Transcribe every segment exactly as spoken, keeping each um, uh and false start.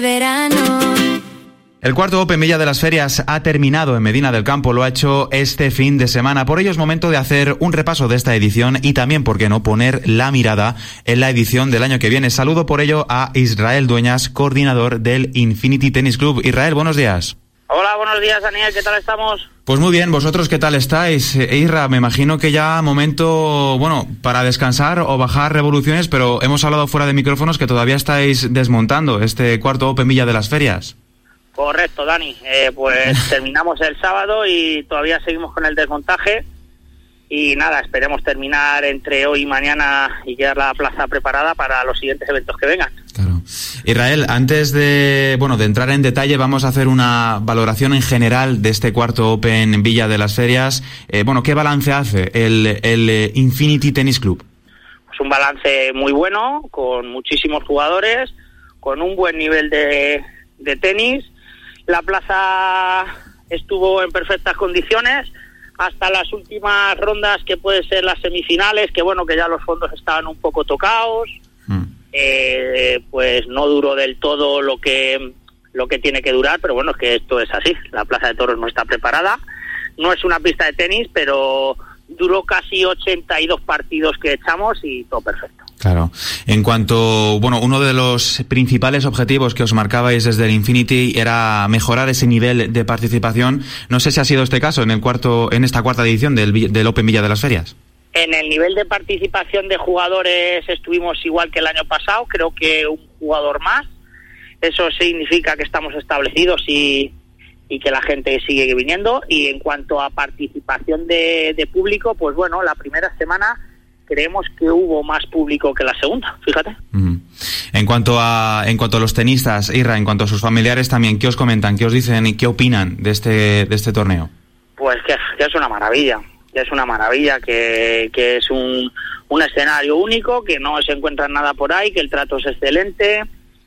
Verano. El cuarto Open Villa de las Ferias ha terminado en Medina del Campo, lo ha hecho este fin de semana. Por ello es momento de hacer un repaso de esta edición y también, por qué no, poner la mirada en la edición del año que viene. Saludo por ello a Israel Dueñas, coordinador del Infinity Tennis Club. Israel, buenos días. Hola, buenos días, Daniel, ¿qué tal estamos? Pues muy bien, ¿vosotros qué tal estáis? Eh, Isra, me imagino que ya momento, bueno, para descansar o bajar revoluciones, pero hemos hablado fuera de micrófonos que todavía estáis desmontando este cuarto Open Villa de las Ferias. Correcto, Dani. Eh, pues terminamos el sábado y todavía seguimos con el desmontaje. Y nada, esperemos terminar entre hoy y mañana y quedar la plaza preparada para los siguientes eventos que vengan. Claro. Israel, antes de bueno de entrar en detalle, vamos a hacer una valoración en general de este cuarto Open Villa de las Ferias. Eh, bueno, ¿qué balance hace el, el Infinity Tennis Club? Pues un balance muy bueno, con muchísimos jugadores, con un buen nivel de, de tenis. La plaza estuvo en perfectas condiciones hasta las últimas rondas, que puede ser las semifinales, que bueno, que ya los fondos estaban un poco tocados. Mm. Eh, pues no duró del todo lo que lo que tiene que durar, pero bueno, es que esto es así. La Plaza de Toros no está preparada. No es una pista de tenis, pero duró casi ochenta y dos partidos que echamos y todo perfecto. Claro. En cuanto, bueno, uno de los principales objetivos que os marcabais desde el Infinity era mejorar ese nivel de participación. No sé si ha sido este caso en el cuarto, en esta cuarta edición del, del Open Villa de las Ferias. En el nivel de participación de jugadores estuvimos igual que el año pasado, creo que un jugador más. Eso significa que estamos establecidos y, y que la gente sigue viniendo. Y en cuanto a participación de, de público, pues bueno, la primera semana creemos que hubo más público que la segunda, fíjate. Mm. En cuanto a en cuanto a los tenistas, Irra, en cuanto a sus familiares también, ¿qué os comentan, qué os dicen y qué opinan de este de este torneo? Pues que, que es una maravilla, que es una maravilla, que, que es un, un escenario único, que no se encuentra nada por ahí, que el trato es excelente.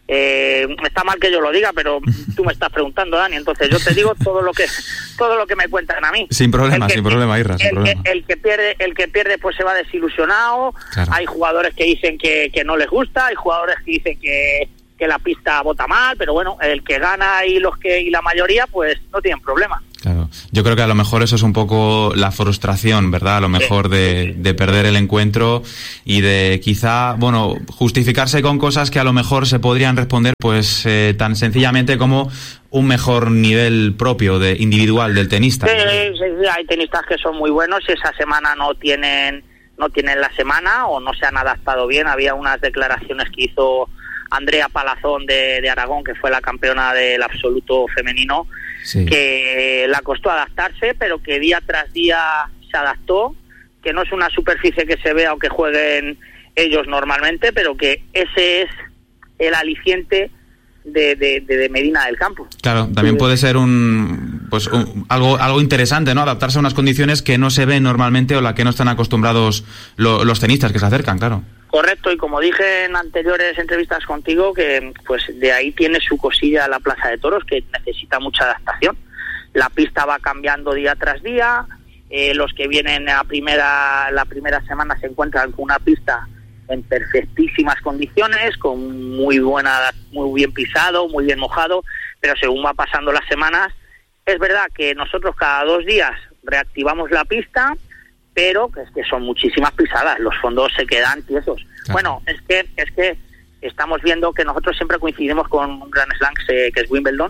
Eh, está mal que yo lo diga, pero tú me estás preguntando, Dani, entonces yo te digo todo lo que todo lo que me cuentan a mí. Sin problema, que, sin problema, Irra, sin el, problema. Que, el que pierde, el que pierde pues se va desilusionado. Claro. Hay jugadores que dicen que, que no les gusta, hay jugadores que dicen que, que la pista bota mal, pero bueno, el que gana y los que y la mayoría pues no tienen problema. Claro, yo creo que a lo mejor eso es un poco la frustración, ¿verdad? A lo mejor de, de perder el encuentro y de quizá, bueno, justificarse con cosas que a lo mejor se podrían responder pues eh, tan sencillamente como un mejor nivel propio, de individual del tenista. Sí, sí, sí, hay tenistas que son muy buenos y esa semana no tienen, no tienen la semana o no se han adaptado bien. Había unas declaraciones que hizo Andrea Palazón de, de Aragón, que fue la campeona del absoluto femenino, sí, que la costó adaptarse, pero que día tras día se adaptó, que no es una superficie que se vea o que jueguen ellos normalmente, pero que ese es el aliciente de, de, de Medina del Campo. Claro, también puede ser un pues un, algo algo interesante, ¿no? Adaptarse a unas condiciones que no se ven normalmente o a las que no están acostumbrados lo, los tenistas que se acercan, claro. Correcto, y como dije en anteriores entrevistas contigo, que pues de ahí tiene su cosilla la Plaza de Toros, que necesita mucha adaptación. La pista va cambiando día tras día, eh, los que vienen a primera la primera semana se encuentran con una pista en perfectísimas condiciones, con muy buena, muy bien pisado, muy bien mojado, pero según va pasando las semanas, es verdad que nosotros cada dos días reactivamos la pista, pero es que son muchísimas pisadas, los fondos se quedan tiesos. Claro. Bueno, es que es que estamos viendo que nosotros siempre coincidimos con un gran slam que es Wimbledon,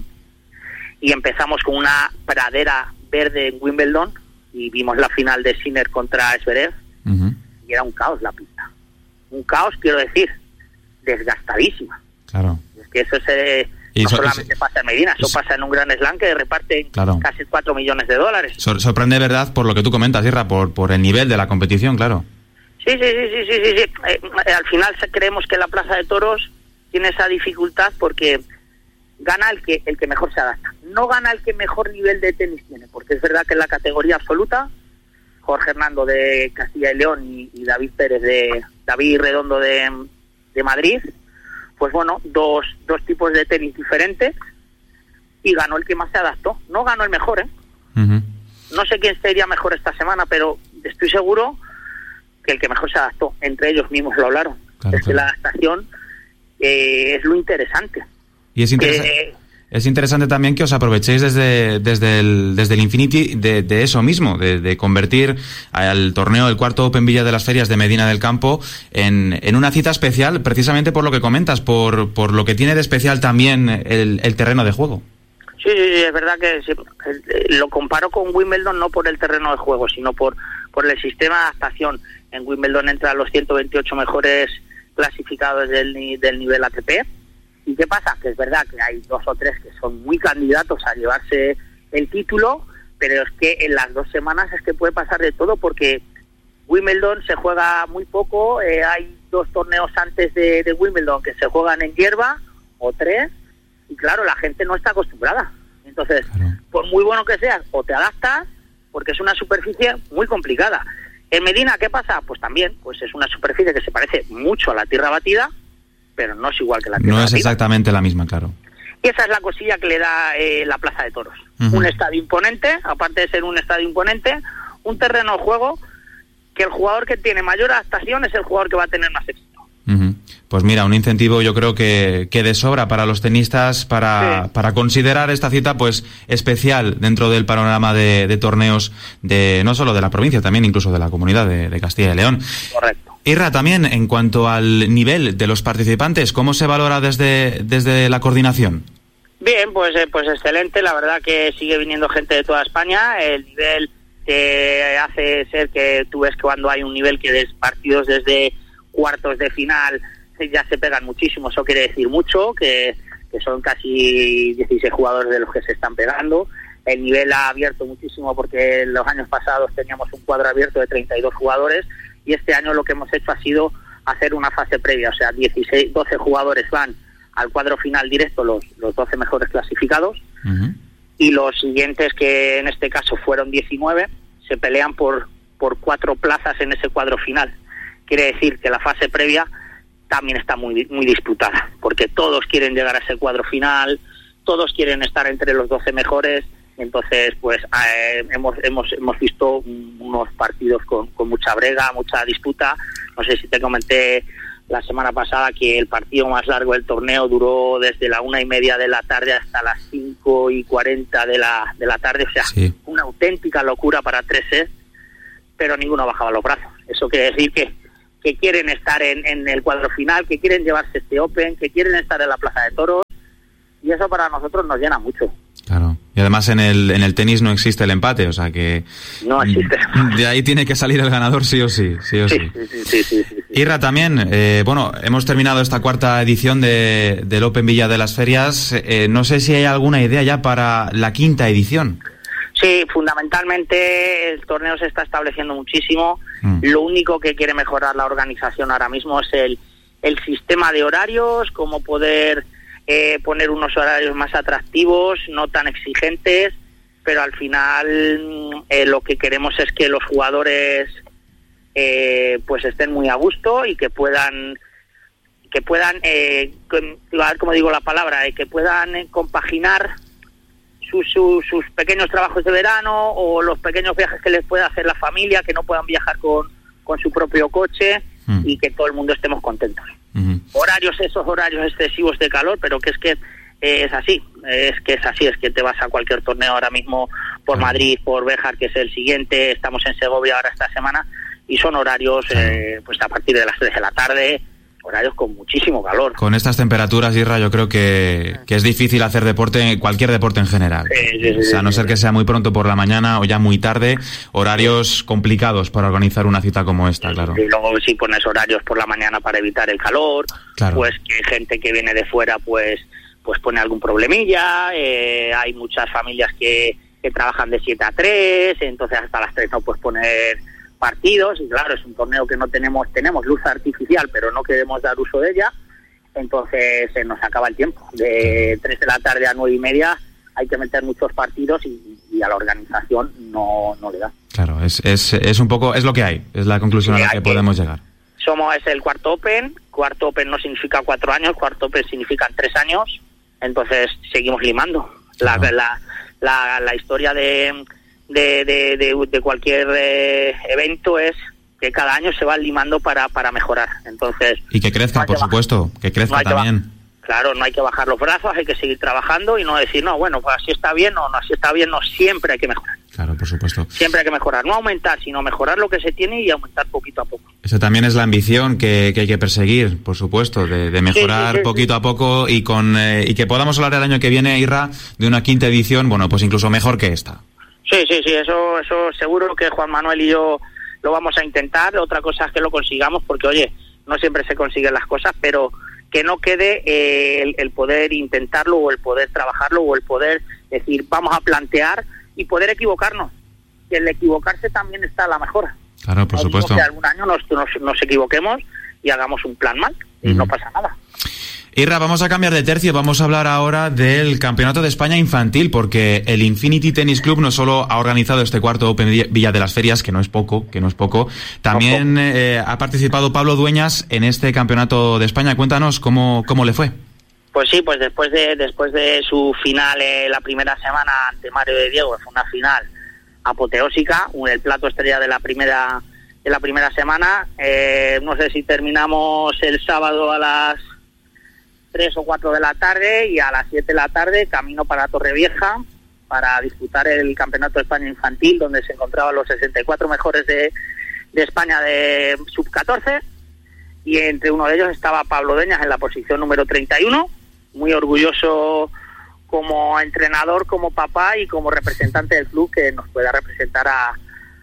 y empezamos con una pradera verde en Wimbledon y vimos la final de Sinner contra Zverev, uh-huh, y era un caos la pista. Un caos, quiero decir, desgastadísima. Claro. Es que eso se... No so, solamente pasa en Medina, eso pasa en un gran slam que reparte claro. casi cuatro millones de dólares. Sor- sorprende, ¿verdad?, por lo que tú comentas, Irra, por, por el nivel de la competición, claro. Sí, sí, sí, sí, sí, sí, sí. Eh, al final creemos que la Plaza de Toros tiene esa dificultad porque gana el que el que mejor se adapta. No gana el que mejor nivel de tenis tiene, porque es verdad que en la categoría absoluta, Jorge Hernando de Castilla y León y, y David Pérez de David Redondo de, de Madrid, pues bueno, dos, dos tipos de tenis diferentes, y ganó el que más se adaptó. No ganó el mejor, ¿eh? Uh-huh. No sé quién sería mejor esta semana, pero estoy seguro que el que mejor se adaptó. Entre ellos mismos lo hablaron. Claro, es que claro. La adaptación eh, es lo interesante. Y es interesante... Eh, Es interesante también que os aprovechéis desde, desde, el, desde el Infinity de, de eso mismo, de, de convertir al torneo, el cuarto Open Villa de las Ferias de Medina del Campo, en, en una cita especial, precisamente por lo que comentas, por, por lo que tiene de especial también el, el terreno de juego. Sí, sí, es verdad que sí, lo comparo con Wimbledon no por el terreno de juego, sino por, por el sistema de adaptación. En Wimbledon entran los ciento veintiocho mejores clasificados del, del nivel A T P. ¿Y qué pasa? Que es verdad que hay dos o tres que son muy candidatos a llevarse el título, pero es que en las dos semanas es que puede pasar de todo, porque Wimbledon se juega muy poco, eh, hay dos torneos antes de, de Wimbledon que se juegan en hierba, o tres, y claro, la gente no está acostumbrada. Entonces, claro, por muy bueno que seas, o te adaptas, porque es una superficie muy complicada. En Medina, ¿qué pasa? Pues también, pues es una superficie que se parece mucho a la tierra batida, pero no es igual que la tierra No es batida. exactamente la misma, claro. Y esa es la cosilla que le da eh, la Plaza de Toros. Uh-huh. Un estadio imponente, aparte de ser un estadio imponente, un terreno de juego que el jugador que tiene mayor adaptación es el jugador que va a tener más éxito. Uh-huh. Pues mira, un incentivo yo creo que, que de sobra para los tenistas para, sí. para considerar esta cita pues especial dentro del panorama de, de torneos de no solo de la provincia, también incluso de la comunidad de, de Castilla y León. Correcto. Irra, también en cuanto al nivel de los participantes, ¿cómo se valora desde, desde la coordinación? Bien, pues, eh, pues excelente, la verdad que sigue viniendo gente de toda España, el nivel te hace ser que tú ves que cuando hay un nivel que des partidos desde cuartos de final ya se pegan muchísimo, eso quiere decir mucho, que, que son casi dieciséis jugadores de los que se están pegando. El nivel ha abierto muchísimo porque en los años pasados teníamos un cuadro abierto de treinta y dos jugadores y este año lo que hemos hecho ha sido hacer una fase previa, o sea, dieciséis, doce jugadores van al cuadro final directo, los, los doce mejores clasificados, uh-huh. y los siguientes, que en este caso fueron diecinueve, se pelean por, por cuatro plazas en ese cuadro final. Quiere decir que la fase previa también está muy, muy disputada, porque todos quieren llegar a ese cuadro final, todos quieren estar entre los doce mejores. Entonces, pues eh, hemos hemos hemos visto unos partidos con, con mucha brega, mucha disputa. No sé si te comenté la semana pasada que el partido más largo del torneo duró desde la una y media de la tarde hasta las cinco y cuarenta de la de la tarde. O sea, sí, una auténtica locura para tres sets, pero ninguno bajaba los brazos. Eso quiere decir que, que quieren estar en, en el cuadro final, que quieren llevarse este Open, que quieren estar en la Plaza de Toros, y eso para nosotros nos llena mucho. Claro. Y además en el en el tenis no existe el empate, o sea que no existe. De ahí tiene que salir el ganador sí o sí, sí o sí. sí, sí, sí, sí, sí, sí. Irra, también, eh, bueno, hemos terminado esta cuarta edición de del Open Villa de las Ferias. Eh, no sé si hay alguna idea ya para la quinta edición. Sí, fundamentalmente el torneo se está estableciendo muchísimo. Mm. Lo único que quiere mejorar la organización ahora mismo es el el sistema de horarios, cómo poder Eh, poner unos horarios más atractivos, no tan exigentes, pero al final eh, lo que queremos es que los jugadores eh, pues estén muy a gusto y que puedan que puedan eh, a ver cómo digo la palabra, eh, que puedan eh, compaginar sus, sus, sus pequeños trabajos de verano o los pequeños viajes que les pueda hacer la familia, que no puedan viajar con, con su propio coche, mm. y que todo el mundo estemos contentos. Uh-huh. Horarios, esos horarios excesivos de calor, pero que es que eh, es así, es que es así, es que te vas a cualquier torneo ahora mismo por uh-huh. Madrid, por Béjar, que es el siguiente, estamos en Segovia ahora esta semana, y son horarios uh-huh. eh, pues a partir de las tres de la tarde, horarios con muchísimo calor. Con estas temperaturas, Irra, yo creo que, que es difícil hacer deporte, cualquier deporte en general. Sí, sí, sí, o sea, a no sí, ser sí. que sea muy pronto por la mañana o ya muy tarde, horarios complicados para organizar una cita como esta, sí, claro. Y luego si pones horarios por la mañana para evitar el calor, claro. pues que gente que viene de fuera pues pues pone algún problemilla, eh, hay muchas familias que, que trabajan de siete a tres, entonces hasta las tres no puedes poner partidos, y claro, es un torneo que no tenemos, tenemos luz artificial, pero no queremos dar uso de ella, entonces se nos acaba el tiempo. De tres de la tarde a nueve y media hay que meter muchos partidos y, y a la organización no, no le da. Claro, es, es, es un poco, es lo que hay, es la conclusión sí, a la que, que podemos llegar. Somos es el cuarto Open, cuarto Open no significa cuatro años, cuarto Open significan tres años, entonces seguimos limando. La, claro. la, la, la historia de... De, de, de, de cualquier eh, evento es que cada año se va limando para, para mejorar. Entonces y que crezca, no por supuesto, que crezca no también. Claro, no hay que bajar los brazos, hay que seguir trabajando y no decir, no, bueno, pues así está bien, no, no, así está bien, no, siempre hay que mejorar. Claro, por supuesto. Siempre hay que mejorar, no aumentar, sino mejorar lo que se tiene y aumentar poquito a poco. Eso también es la ambición que, que hay que perseguir, por supuesto, de, de mejorar sí, sí, sí, poquito sí. a poco y con eh, y que podamos hablar el año que viene, Irra, de una quinta edición, bueno, pues incluso mejor que esta. Sí, sí, sí, eso, eso seguro que Juan Manuel y yo lo vamos a intentar. Otra cosa es que lo consigamos, porque, oye, no siempre se consiguen las cosas, pero que no quede eh, el, el poder intentarlo o el poder trabajarlo o el poder decir, vamos a plantear y poder equivocarnos. Que el equivocarse también está la mejora. Claro, por no supuesto. Que algún año nos, nos, nos equivoquemos y hagamos un plan mal y uh-huh. no pasa nada. Irra, vamos a cambiar de tercio, vamos a hablar ahora del Campeonato de España Infantil, porque el Infinity Tennis Club no solo ha organizado este cuarto Open Villa de las Ferias, que no es poco, que no es poco, también eh, ha participado Pablo Dueñas en este Campeonato de España. Cuéntanos cómo, cómo le fue. Pues sí, pues después de después de su final eh, la primera semana ante Mario de Diego, fue una final apoteósica, el plato estrella de la primera de la primera semana. Eh, no sé si terminamos el sábado a las tres o cuatro de la tarde y a las siete de la tarde camino para Torrevieja para disputar el Campeonato de España Infantil, donde se encontraban los sesenta y cuatro mejores de, de España de sub catorce, y entre uno de ellos estaba Pablo Dueñas en la posición número treinta y uno, muy orgulloso como entrenador, como papá y como representante del club que nos pueda representar a,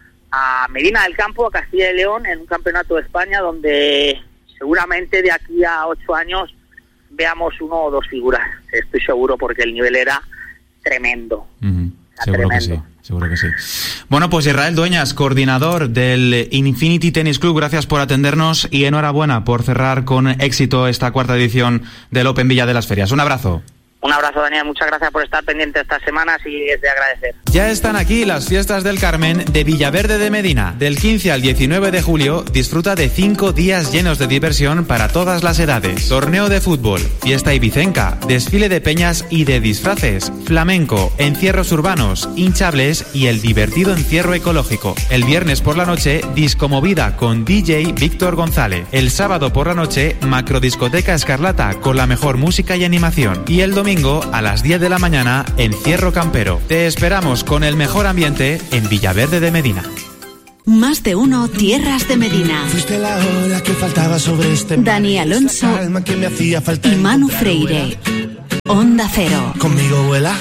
a Medina del Campo, a Castilla y León, en un Campeonato de España donde seguramente de aquí a ocho años veamos uno o dos figuras, estoy seguro, porque el nivel era tremendo. Uh-huh. Seguro tremendo. que sí, seguro que sí. Bueno, pues Israel Dueñas, coordinador del Infinity Tennis Club, gracias por atendernos y enhorabuena por cerrar con éxito esta cuarta edición del Open Villa de las Ferias. Un abrazo. Un abrazo, Daniel, muchas gracias por estar pendiente estas semanas y es de agradecer. Ya están aquí las fiestas del Carmen de Villaverde de Medina. Del quince al diecinueve de julio disfruta de cinco días llenos de diversión para todas las edades. Torneo de fútbol, fiesta ibicenca, desfile de peñas y de disfraces, flamenco, encierros urbanos, hinchables y el divertido encierro ecológico. El viernes por la noche, discomovida con D J Víctor González. El sábado por la noche, macrodiscoteca Escarlata con la mejor música y animación. Y el domingo a las diez de la mañana, encierro campero. Te esperamos con el mejor ambiente en Villaverde de Medina. Más de uno, Tierras de Medina. Fuiste la hora que faltaba sobre este Dani Alonso que me hacía falta y Manu Freire. Onda Cero. Conmigo vuela.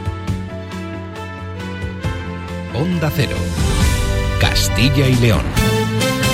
Onda Cero. Castilla y León.